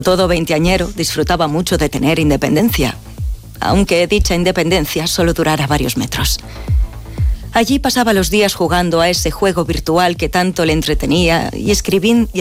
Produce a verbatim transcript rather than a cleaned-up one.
Todo veinteañero disfrutaba mucho de tener independencia, aunque dicha independencia solo durara varios metros. Allí pasaba los días jugando a ese juego virtual que tanto le entretenía y escribiendo